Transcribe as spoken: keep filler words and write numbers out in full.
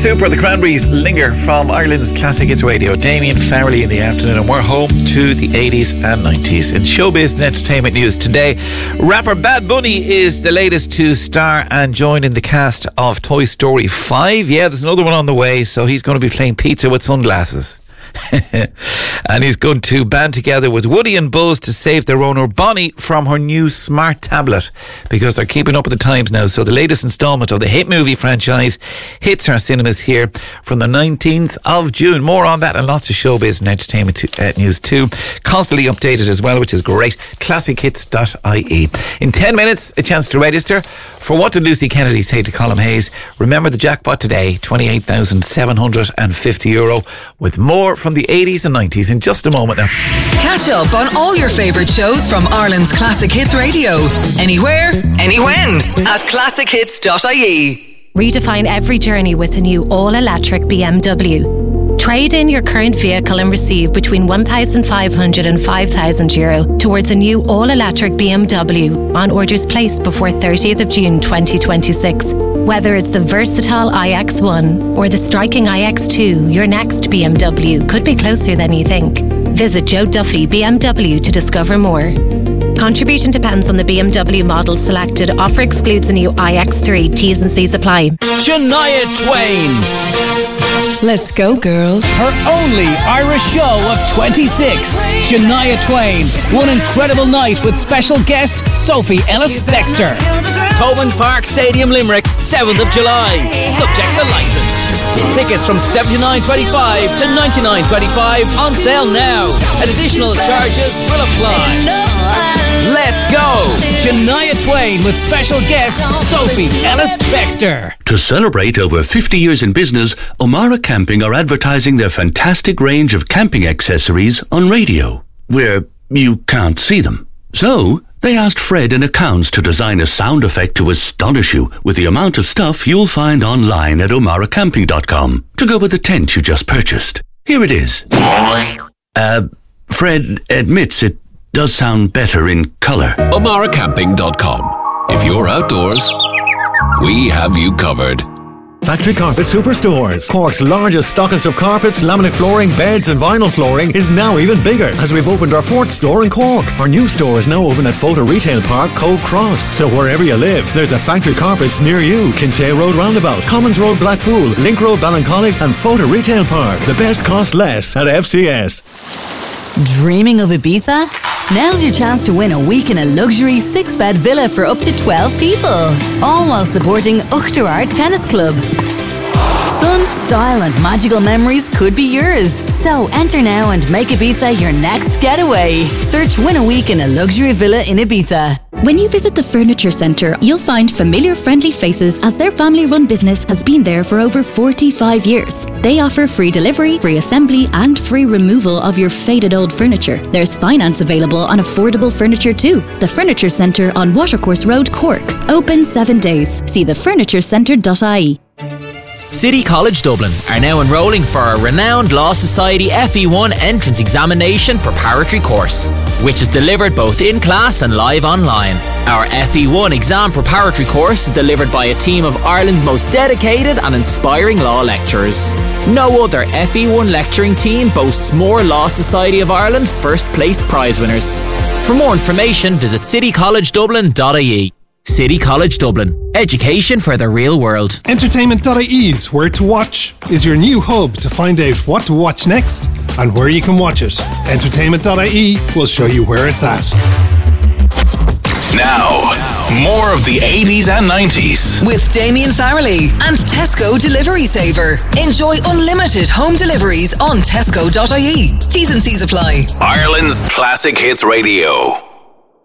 Super, the Cranberries linger from Ireland's Classic Hits Radio. Damien Farrelly in the afternoon, and we're home to the eighties and nineties. In showbiz and entertainment news today, rapper Bad Bunny is the latest to star and join in the cast of Toy Story five. Yeah, there's another one on the way, so he's going to be playing pizza with sunglasses. And he's going to band together with Woody and Buzz to save their owner Bonnie from her new smart tablet, because they're keeping up with the times now. So the latest instalment of the hit movie franchise hits our cinemas here from the nineteenth of June. More on that and lots of showbiz and entertainment to, uh, news too. Constantly updated as well, which is great. classic hits dot I E. In ten minutes, a chance to register for What Did Lucy Kennedy Say to Colm Hayes? Remember the jackpot today, twenty-eight thousand seven hundred fifty euro, with more from the eighties and nineties in just a moment now. Catch up on all your favourite shows from Ireland's Classic Hits Radio. Anywhere, anywhen at classic hits dot I E. Redefine every journey with a new all-electric B M W. Trade in your current vehicle and receive between one thousand five hundred and five thousand euro towards a new all-electric B M W on orders placed before thirtieth of June twenty twenty-six. Whether it's the versatile i X one or the striking i X two, your next B M W could be closer than you think. Visit Joe Duffy B M W to discover more. Contribution depends on the B M W model selected. Offer excludes a new i X three. T's and C's apply. Shania Twain. Let's go, girls. Her only Irish show of twenty-six. Shania Twain. One incredible night with special guest Sophie Ellis-Bextor. Thomond Park Stadium, Limerick, seventh of July. Subject to licence. Tickets from seventy-nine twenty-five to ninety-nine twenty-five on sale now. Additional charges will apply. Let's go! Shania Twain with special guest Sophie Ellis-Bextor. To celebrate over fifty years in business, O'Mara Camping are advertising their fantastic range of camping accessories on radio, where you can't see them. So, they asked Fred in accounts to design a sound effect to astonish you with the amount of stuff you'll find online at omara camping dot com to go with the tent you just purchased. Here it is. Uh, Fred admits it does sound better in colour. omara camping dot com. If you're outdoors, we have you covered. Factory Carpet Superstores. Cork's largest stockist of carpets, laminate flooring, beds and vinyl flooring is now even bigger as we've opened our fourth store in Cork. Our new store is now open at Fota Retail Park, Cove Cross. So wherever you live, there's a Factory Carpets near you. Kinsale Road Roundabout, Commons Road Blackpool, Link Road Ballincollig and Fota Retail Park. The best cost less at F C S. Dreaming of Ibiza? Now's your chance to win a week in a luxury six-bed villa for up to twelve people. All while supporting Uchterard Tennis Club. Sun, style and magical memories could be yours. So enter now and make Ibiza your next getaway. Search Win a Week in a Luxury Villa in Ibiza. When you visit the Furniture Centre, you'll find familiar, friendly faces as their family-run business has been there for over forty-five years. They offer free delivery, free assembly and free removal of your faded old furniture. There's finance available on affordable furniture too. The Furniture Centre on Watercourse Road, Cork. Open seven days. See the furniture centre dot I E. City College Dublin are now enrolling for a renowned Law Society F E one entrance examination preparatory course, which is delivered both in class and live online. Our F E one exam preparatory course is delivered by a team of Ireland's most dedicated and inspiring law lecturers. No other F E one lecturing team boasts more Law Society of Ireland first place prize winners. For more information, visit city college dublin dot I E. City College Dublin. Education for the real world. entertainment dot I E's Where to Watch is your new hub to find out what to watch next and where you can watch it. entertainment dot I E will show you where it's at. Now, more of the eighties and nineties. With Damien Farrelly and Tesco Delivery Saver. Enjoy unlimited home deliveries on tesco dot I E. T's and C's apply. Ireland's Classic Hits Radio.